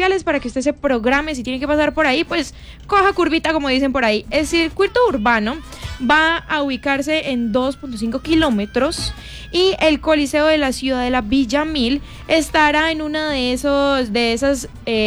viales para que usted se programe. Si tiene que pasar por ahí, pues coja curvita, como dicen por ahí. El circuito urbano va a ubicarse en 2.5 kilómetros y el Coliseo de la Ciudadela Villamil estará en una de esas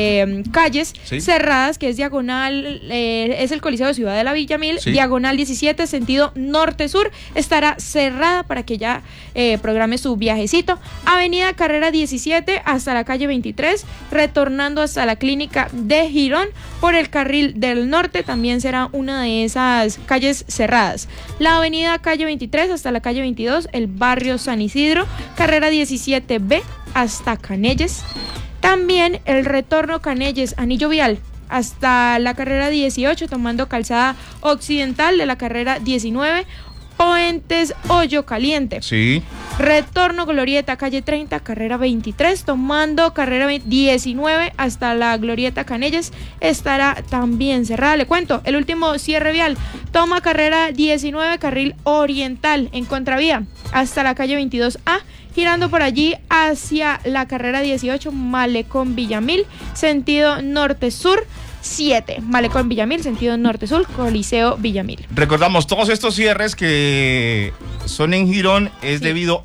calles cerradas, que es diagonal, es el Coliseo de Ciudadela Villamil, diagonal 17, sentido norte-sur, estará cerrada para que ya programe su viajecito. Avenida Carrera 17 hasta la calle 23, retornando hasta la clínica de Girón por el carril del norte, también será una de esas calles cerradas. La avenida calle 23 hasta la calle 22, el barrio San Isidro, carrera 17B hasta Canelles. También el retorno Canelles, anillo vial, hasta la carrera 18, tomando calzada occidental de la carrera 19, Puentes Hoyo Caliente. Sí. Retorno Glorieta, calle 30, carrera 23, tomando carrera 19 hasta la Glorieta Canelles, estará también cerrada. Le cuento, el último cierre vial, toma carrera 19, carril oriental en contravía, hasta la calle 22A, girando por allí hacia la carrera 18, Malecón Villamil, sentido norte-sur. 7, Malecón Villamil, sentido norte-sur, Coliseo Villamil. Recordamos, todos estos cierres que son en Girón es debido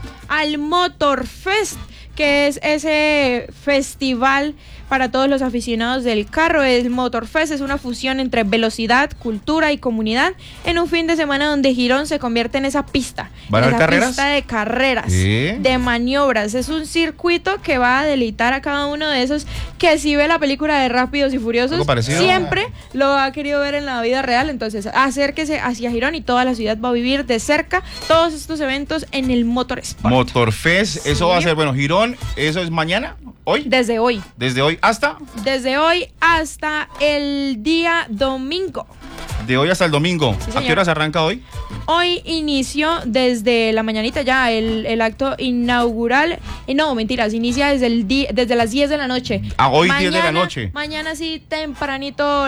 al Motorfest, que es ese festival para todos los aficionados del carro. El Motorfest es una fusión entre velocidad, cultura y comunidad en un fin de semana donde Girón se convierte en esa pista. ¿Van a haber carreras? Pista de carreras, de maniobras. Es un circuito que va a deleitar a cada uno de esos que si ve la película de Rápidos y Furiosos, siempre lo ha querido ver en la vida real. Entonces, acérquese hacia Girón y toda la ciudad va a vivir de cerca todos estos eventos en el Motorsport. Motorfest, eso va a ser, bueno, Girón, eso es mañana. ¿Hoy? Desde hoy. ¿Desde hoy hasta? Desde hoy hasta el día domingo. De hoy hasta el domingo. Sí, ¿a qué hora se arranca hoy? Hoy inició desde la mañanita ya el acto inaugural. No, mentiras, inicia desde las 10 de la noche. Hoy mañana, 10 de la noche. Mañana sí, tempranito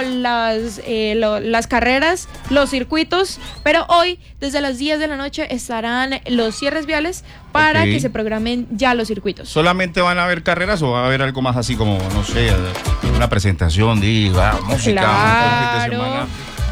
las carreras, los circuitos, pero hoy desde las 10 de la noche estarán los cierres viales para que se programen ya los circuitos. ¿Solamente van a haber carreras o va a haber algo más así como, no sé, una presentación, música, claro. Un fin de semana?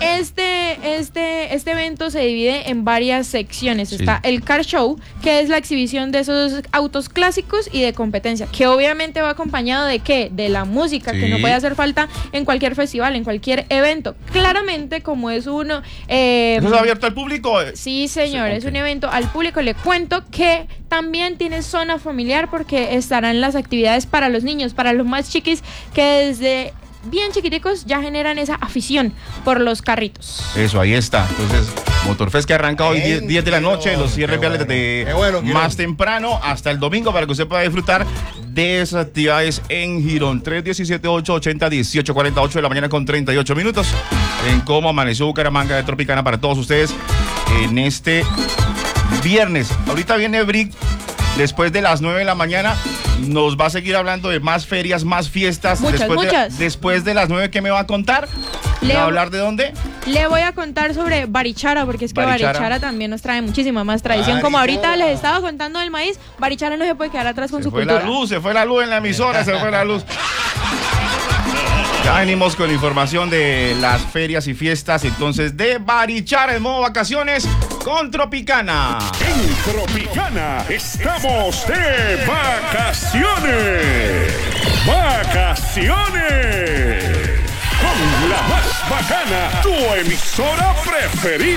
Este evento se divide en varias secciones. Está el Car Show, que es la exhibición de esos autos clásicos y de competencia, que obviamente va acompañado de ¿qué? De la música, que no puede hacer falta en cualquier festival, en cualquier evento. Claramente, como es uno... ¿Eso es abierto al público? Sí, señor, es un evento al público. Le cuento que también tiene zona familiar porque estarán las actividades para los niños, para los más chiquis, que desde bien chiquiticos ya generan esa afición por los carritos. Eso, ahí está. Entonces, Motorfest que arranca hoy 10 de la noche, los cierres viales desde más temprano hasta el domingo para que usted pueda disfrutar de esas actividades en Girón. 317-880-1848 de la mañana con 38 minutos en cómo amaneció Bucaramanga de Tropicana para todos ustedes en este viernes. Ahorita viene Brick después de las 9 de la mañana. Nos va a seguir hablando de más ferias, más fiestas. Muchas. Después de las 9, ¿qué me va a contar? ¿Le va a hablar de dónde? Le voy a contar sobre Barichara, porque es que Barichara también nos trae muchísima más tradición. Como ahorita les estaba contando del maíz, Barichara no se puede quedar atrás con su cultura. Se fue la luz en la emisora, se fue la luz. Ya venimos con información de las ferias y fiestas, entonces, de Barichara en modo vacaciones con Tropicana. En Tropicana estamos de vacaciones. ¡Vacaciones! Con la más bacana, tu emisora preferida.